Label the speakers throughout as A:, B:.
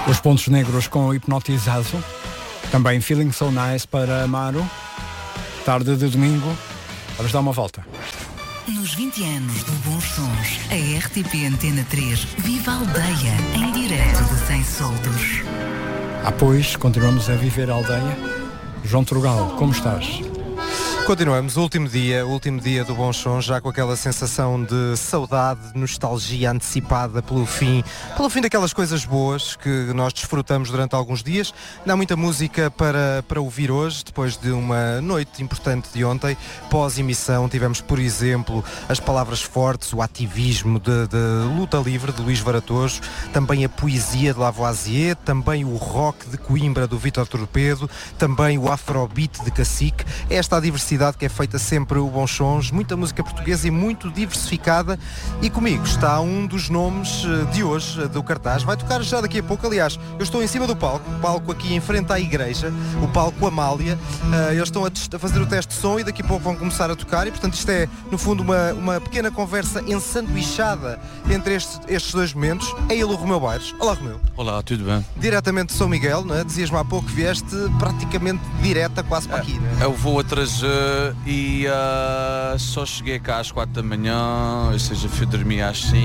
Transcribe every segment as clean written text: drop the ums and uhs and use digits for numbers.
A: Os Pontos Negros com Hipnotizado. Também Feeling So Nice para Amaro. Tarde de domingo. Vamos dar uma volta.
B: Nos 20 anos do Bons Sons, a RTP Antena 3 vive a aldeia em direto de Sem Soltos.
A: Pois, continuamos a viver a aldeia. João Trugal, como estás?
C: Continuamos, último dia do Bons Sons, já com aquela sensação de saudade, de nostalgia antecipada pelo fim daquelas coisas boas que nós desfrutamos durante alguns dias. Não há muita música para ouvir hoje, depois de uma noite importante de ontem. Pós-emissão tivemos, por exemplo, as palavras fortes, o ativismo de luta livre de Luís Varatojo, também a poesia de Lavoisier, também o rock de Coimbra do Vítor Torpedo, também o afrobeat de Cacique. Esta a diversidade que é feita sempre o Bons Sons, muita música portuguesa e muito diversificada, e comigo está um dos nomes de hoje, do cartaz. Vai tocar já daqui a pouco, aliás, eu estou em cima do palco aqui em frente à igreja, o palco Amália. Eles estão a fazer o teste de som e daqui a pouco vão começar a tocar, e portanto isto é no fundo uma pequena conversa ensanduichada entre estes dois momentos. É ele o Romeu Baires. Olá, Romeu.
D: Olá, tudo bem? Diretamente
C: de São Miguel, não é? Dizias-me há pouco que vieste praticamente direta quase para aqui, não é?
D: Eu vou atrás e só cheguei cá às 4 da manhã, ou seja, fui dormir às 5,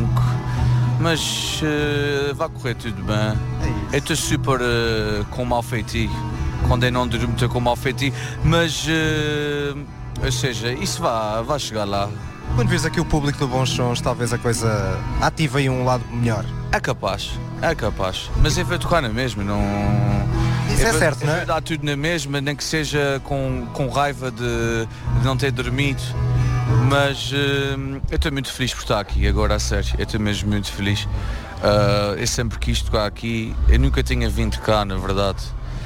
D: mas vai correr tudo bem. Eu estou super com mau feitio, quando eu não durmo estou com mau feitio, mas ou seja, isso vai chegar lá.
C: Quando vês aqui o público do Bons Sons, talvez a coisa ative aí um lado melhor.
D: É capaz, mas eu vou tocar na mesma, não...
C: Isso é certo, não é?
D: Dá tudo na mesma, nem que seja com raiva de não ter dormido, mas eu estou muito feliz por estar aqui, agora a sério, eu estou mesmo muito feliz. Eu sempre quis tocar aqui, eu nunca tinha vindo cá, na verdade,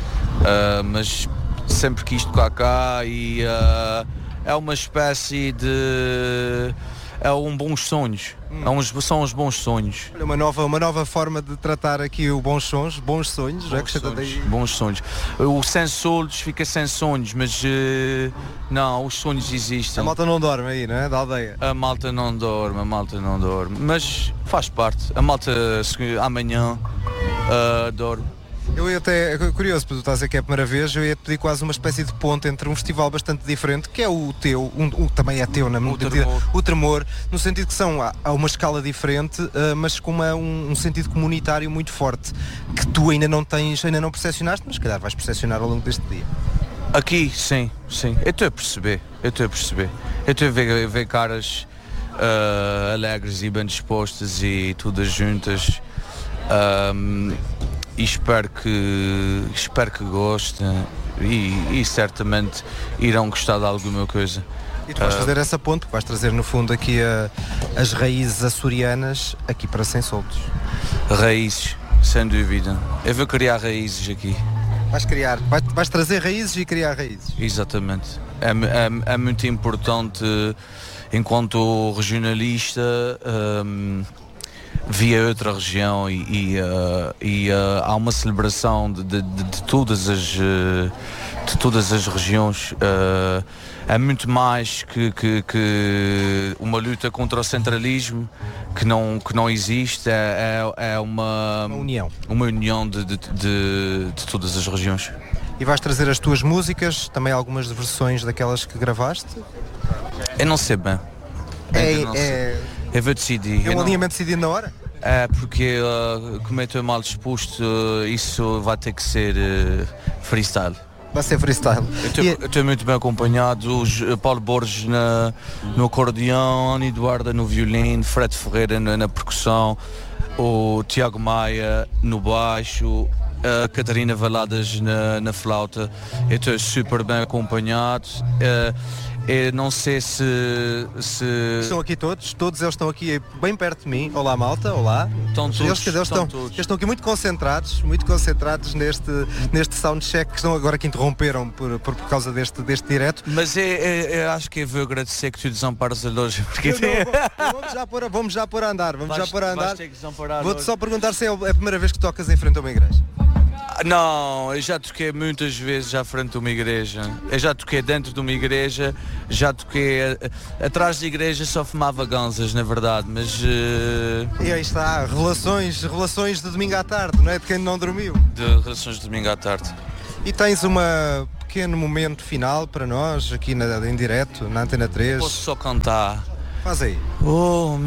D: mas sempre quis tocar cá e é uma espécie de... é bons sonhos, são os bons sonhos.
C: Olha, uma nova forma de tratar aqui o Bons Sons, bons sonhos, já que
D: bons sonhos. O sem soldos fica sem sonhos, mas não, os sonhos existem.
C: A malta não dorme aí, não é? Da aldeia.
D: A malta não dorme, mas faz parte. A malta amanhã dorme.
C: Eu ia até, curioso, porque tu estás aqui a primeira vez, eu ia te pedir quase uma espécie de ponte entre um festival bastante diferente, que é o teu, também é teu, na o Tremor, no sentido que há uma escala diferente, mas com um sentido comunitário muito forte, que tu ainda não percepcionaste, mas se calhar vais percepcionar ao longo deste dia.
D: Aqui, sim, eu estou a perceber, eu estou a ver caras alegres e bem dispostas e todas juntas. E espero que gostem e certamente irão gostar de alguma coisa.
C: E tu vais fazer essa ponte, porque vais trazer no fundo aqui as raízes açorianas aqui para Sem Soltos.
D: Raízes, sem dúvida. Eu vou criar raízes aqui.
C: Vais trazer raízes e criar raízes.
D: Exatamente. É muito importante, enquanto regionalista, via outra região e há uma celebração de todas as regiões. É muito mais que uma luta contra o centralismo que não existe, é uma união de todas as regiões.
C: E vais trazer as tuas músicas, também algumas versões daquelas que gravaste?
D: Eu não sei bem. Eu vou decidir.
C: É um alinhamento decidido na hora?
D: É, porque como eu estou mal disposto, isso vai ter que ser freestyle.
C: Vai ser freestyle.
D: Eu estou muito bem acompanhado. Paulo Borges no acordeão, Ana Eduarda no violino, Fred Ferreira na percussão, o Tiago Maia no baixo, a Catarina Valadas na flauta. Eu estou super bem acompanhado. Eu não sei se...
C: Estão aqui todos eles estão aqui bem perto de mim. Olá, malta, olá. Eles estão aqui muito concentrados neste soundcheck, que estão agora que interromperam por causa deste direto.
D: Mas eu acho que eu vou agradecer que tu desampares a loja, porque...
C: Vamos já pôr a andar.
D: Vais ter que desamparar.
C: Vou-te só perguntar se é a primeira vez que tocas em frente a uma igreja.
D: Não, eu já toquei muitas vezes à frente de uma igreja. Eu já toquei dentro de uma igreja, já toquei atrás da igreja, só fumava ganzas, na verdade, mas...
C: E aí está, relações de domingo à tarde, não é? De quem não dormiu.
D: De relações de domingo à tarde.
C: E tens um pequeno momento final para nós, aqui em direto, na Antena 3.
D: Posso só cantar.
C: Faz aí.
D: Oh